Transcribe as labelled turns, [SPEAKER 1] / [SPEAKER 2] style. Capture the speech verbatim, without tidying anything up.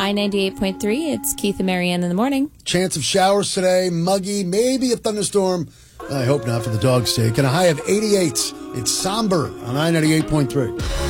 [SPEAKER 1] I ninety-eight point three. It's Keith and Marianne in the morning.
[SPEAKER 2] Chance of showers today, muggy, maybe a thunderstorm. I hope not for the dog's sake. And a high of eighty-eight. It's somber on I ninety-eight point three.